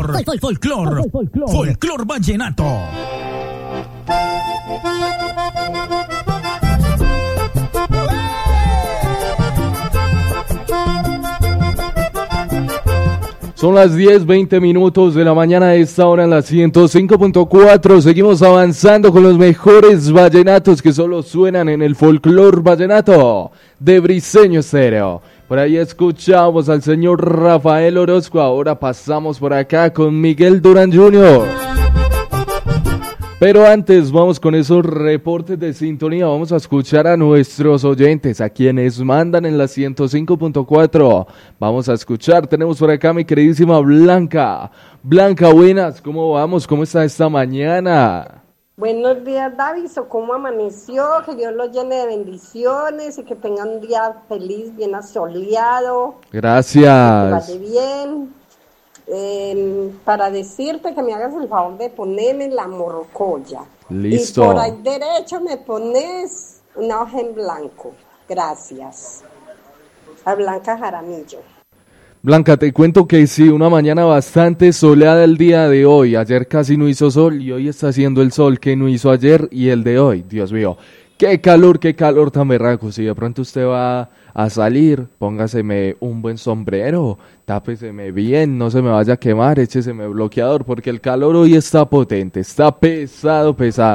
Folclor vallenato. Son las 10:20 de la mañana a esta hora en la 105.4. Seguimos avanzando con los mejores vallenatos que solo suenan en el folclor vallenato de Briseño Estéreo. Por ahí escuchamos al señor Rafael Orozco. Ahora pasamos por acá con Miguel Durán Jr. Pero antes vamos con esos reportes de sintonía. Vamos a escuchar a nuestros oyentes, a quienes mandan en la 105.4. Vamos a escuchar, tenemos por acá a mi queridísima Blanca. Blanca, buenas, ¿cómo vamos? ¿Cómo está esta mañana? Buenos días, Daviso, ¿cómo amaneció? Que Dios lo llene de bendiciones y que tenga un día feliz, bien asoleado. Gracias. Que vaya bien. Para decirte que me hagas el favor de ponerme la morrocoya. Listo. Y por ahí derecho me pones una hoja en blanco. Gracias. A Blanca Jaramillo. Blanca, te cuento que sí, una mañana bastante soleada el día de hoy. Ayer casi no hizo sol y hoy está haciendo el sol que no hizo ayer y el de hoy. Dios mío, qué calor tan berraco. Si de pronto usted va a salir, póngaseme un buen sombrero, tápeseme bien, no se me vaya a quemar, écheseme bloqueador, porque el calor hoy está potente, está pesado.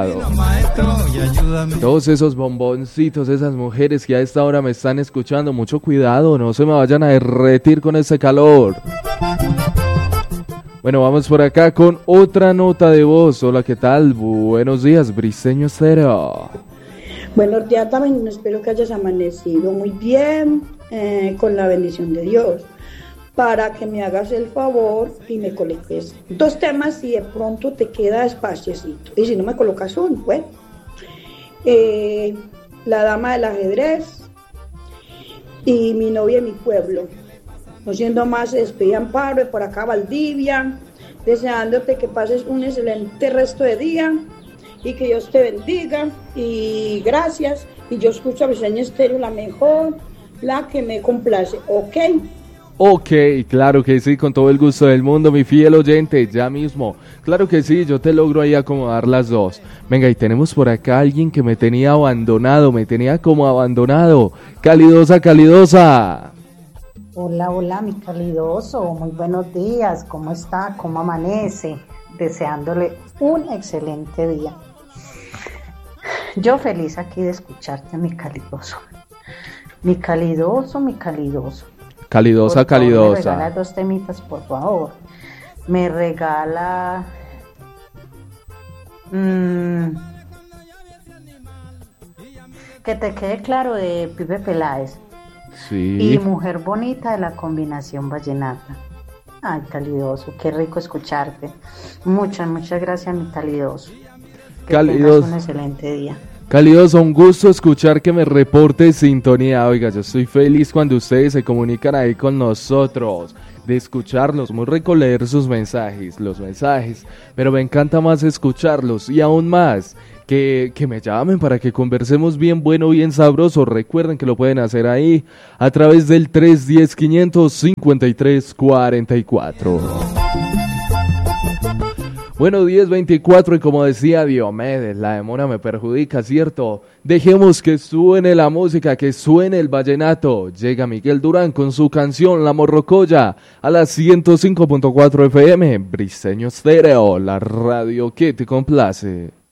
Todos esos bomboncitos, esas mujeres que a esta hora me están escuchando, mucho cuidado, no se me vayan a derretir con ese calor. Bueno, vamos por acá con otra nota de voz. Hola, ¿qué tal? Buenos días, Briseño Estéreo. Buenos días también, espero que hayas amanecido muy bien, con la bendición de Dios, para que me hagas el favor y me coloques 2 temas si de pronto te queda espaciecito, y si no me colocas uno, bueno, la dama del ajedrez y mi novia en mi pueblo. No siendo más, se despide Amparo de por acá Valdivia, deseándote que pases un excelente resto de día y que Dios te bendiga, y gracias, y yo escucho a Briseño Estéreo, la mejor, la que me complace, ¿ok? Ok, claro que sí, con todo el gusto del mundo, mi fiel oyente, ya mismo, claro que sí, yo te logro ahí acomodar las dos. Venga, y tenemos por acá a alguien que me tenía abandonado, calidosa. Hola, mi calidoso, muy buenos días, ¿cómo está? ¿Cómo amanece? Deseándole un excelente día. Yo feliz aquí de escucharte, mi calidoso. Calidosa. Calidosa. Me regala 2 temitas, por favor. Me regala... que te quede claro, de Pipe Peláez. Sí. Y Mujer Bonita, de la combinación vallenata. Ay, calidoso, qué rico escucharte. Muchas gracias, mi calidoso. Que tengas un excelente día. Calidoso, un gusto escuchar que me reporte sintonía. Oiga, yo estoy feliz cuando ustedes se comunican ahí con nosotros, de escucharlos, muy rico leer sus mensajes, pero me encanta más escucharlos y aún más que me llamen para que conversemos bien bueno, bien sabroso. Recuerden que lo pueden hacer ahí a través del 310-553-44. Bueno, 10:24 y como decía Diomedes, la demora me perjudica, ¿cierto? Dejemos que suene la música, que suene el vallenato. Llega Miguel Durán con su canción La Morrocoya a las 105.4 FM, Briseño Estéreo, la radio que te complace.